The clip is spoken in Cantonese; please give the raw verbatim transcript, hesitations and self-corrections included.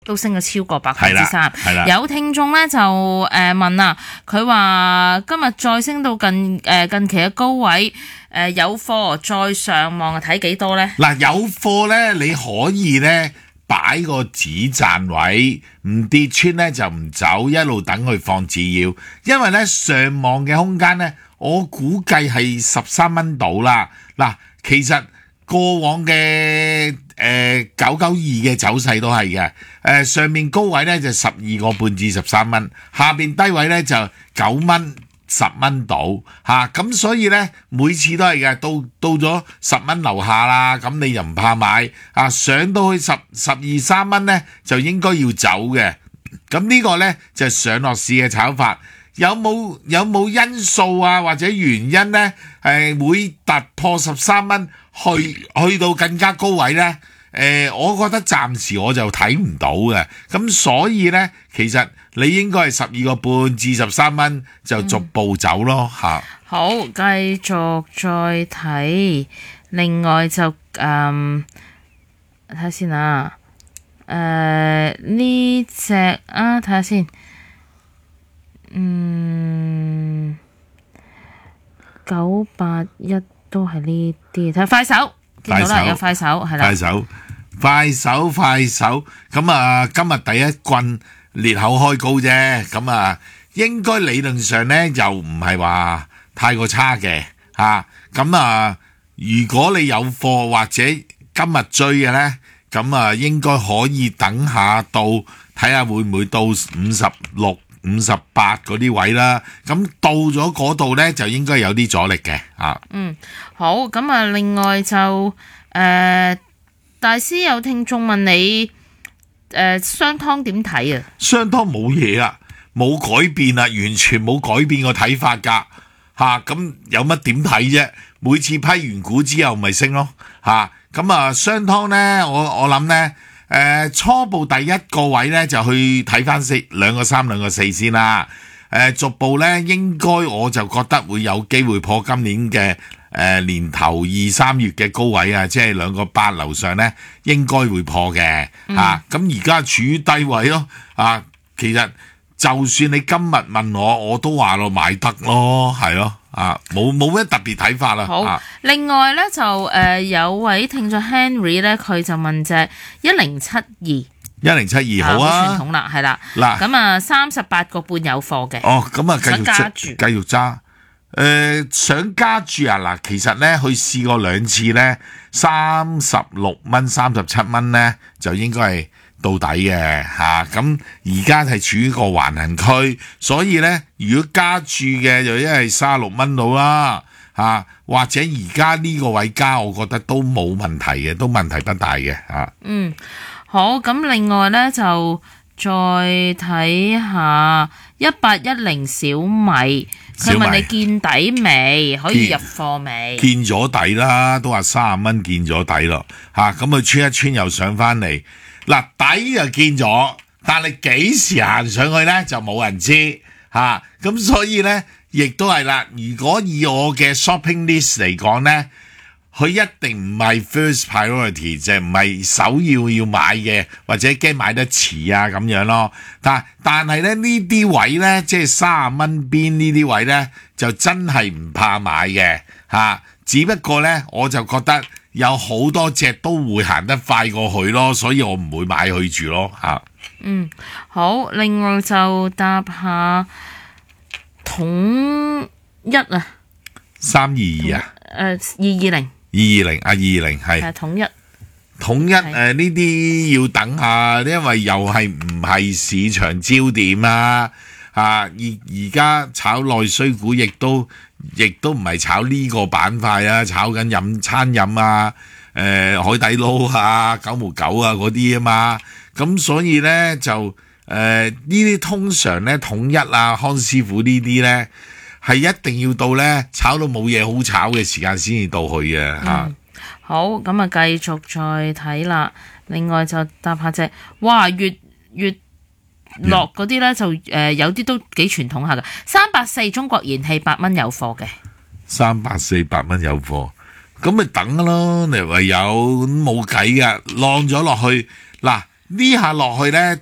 都升咗超過百分之三。 係啦， 有聽眾咧就誒、呃、問啊，佢話今日再升到近誒、呃、近期嘅高位，誒、呃、有貨再上望啊，睇幾多咧？ 嗱，有貨咧，你可以咧擺個止賺位，唔跌穿咧就唔走，一路等佢放止腰，因為咧上望嘅空間咧，我估計係十三蚊到啦。嗱，其實過往嘅誒九九二嘅走勢都係嘅，誒、呃、上面高位咧就十二個半至十三蚊，下邊低位咧就九蚊。十蚊到嚇，咁、啊、所以咧每次都係嘅，到到咗十蚊樓下啦，咁你就唔怕買啊，上到去十十二三蚊咧就應該要走嘅。咁呢個咧就係、上落市嘅炒法，有冇有冇因素啊或者原因咧？誒會突破十三蚊去去到更加高位咧？誒、呃，我覺得暫時我就睇唔到嘅，咁所以咧，其實你應該係十二個半至十三蚊就逐步走咯嚇、嗯。 好，繼續再睇，另外就誒睇下先啊，誒呢隻啊睇下先，嗯九八一都係呢啲，睇下快手。見到啦，有快手係啦， 快手快手快手咁啊！今日第一棍裂口開高啫，咁啊應該理論上咧又唔係話太過差嘅嚇。咁啊，如果你有貨或者今日追嘅咧，咁啊應該可以等下到睇下會唔會到五十六、五十八嗰啲位啦。咁到咗嗰度咧，就應該有啲阻力嘅啊。 嗯，好，咁啊，另外就誒、呃，大師有聽眾問你誒，商湯點睇啊？ 商湯冇嘢啊，冇改變啊，完全冇改變個睇法噶吓。咁、啊、有乜點睇啫？每次批完股之後咪升咯吓。咁啊，商湯咧，我我諗咧。誒、呃、初步第一個位咧就去睇翻四兩個三兩個四先啦。誒、呃、逐步咧應該我就覺得會有機會破今年嘅誒、呃、年頭二三月嘅高位啊，即係兩個八樓上咧應該會破嘅嚇。咁而家處於低位咯啊，其實就算你今日問我，我都話咯買得咯，係咯。啊，冇冇咩特別睇法啦。 好， 啊、 另外咧就誒、呃、有位聽眾 Henry 咧，佢就問隻一零七二，一零七二好啊， 傳統啦，係啦。 嗱， 咁啊三十八個半有貨嘅。 哦，咁啊繼續加住， 繼續揸。誒、呃，想加住啊嗱，其實咧佢試過兩次咧，三十六蚊、三十七蚊咧就應該係到底嘅嚇，咁而家係處於個橫行區，所以咧如果加注嘅就一係三十六蚊到啦嚇，或者而家呢個位加，我覺得都冇問題嘅，都問題不大嘅嚇。啊、 嗯，好，咁另外咧就再睇下一八一零小米，佢問你見底未？可以入貨未？ 見咗底啦，都話三十蚊見咗底咯嚇，咁佢穿一穿又上翻嚟。嗱，底就見咗，但係幾時行上去咧就冇人知嚇，咁、啊、所以咧亦都係啦。如果以我嘅 shopping list 嚟講咧，佢一定唔係 first priority，就唔係首要要買嘅，或者驚買得遲啊咁樣咯。但但係咧呢啲位咧，即係三十蚊邊呢啲位咧，就真係唔怕買嘅嚇、啊。只不過咧，我就覺得。有好多隻都會行得快過去咯，所以我唔會買佢住咯嚇。 嗯，好，另外就搭下統一啊， 三二二啊， 誒二二零， 二二零啊，二二零係。 係統一， 統一誒呢啲要等下，因為又係唔係市場焦點啊？啊，而而家炒內需股亦都。亦都唔係炒呢個板塊啊，炒緊飲餐飲啊，誒、呃、海底撈啊、九毛九啊嗰啲啊嘛，咁所以咧就誒呢啲通常咧統一啊、康師傅呢啲咧係一定要到咧炒到冇嘢好炒嘅時間先至到去嘅嚇。 嗯、好，咁啊繼續再睇啦。另外就搭下隻，哇越越。落嗰啲咧就誒、呃、有啲都幾傳統下嘅，三百四中國燃氣八蚊有貨嘅， 三百四八蚊有貨，咁咪等咯，你唯有冇計噶，浪咗落去嗱呢下落去咧。